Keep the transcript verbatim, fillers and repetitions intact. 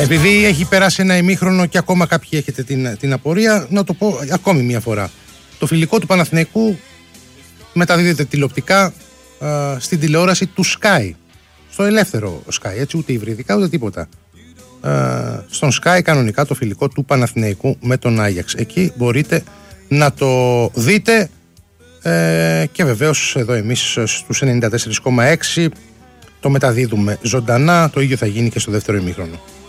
Επειδή έχει περάσει ένα ημίχρονο και ακόμα κάποιοι έχετε την, την απορία, να το πω ακόμη μια φορά. Το φιλικό του Παναθηναϊκού μεταδίδεται τηλεοπτικά α, στην τηλεόραση του Sky. Στο ελεύθερο Sky, έτσι, ούτε υβριδικά ούτε τίποτα. Α, στον Sky κανονικά το φιλικό του Παναθηναϊκού με τον Άγιαξ. Εκεί μπορείτε να το δείτε ε, και βεβαίως εδώ εμείς στους ενενήντα τέσσερα κόμμα έξι το μεταδίδουμε ζωντανά. Το ίδιο θα γίνει και στο δεύτερο ημίχρονο.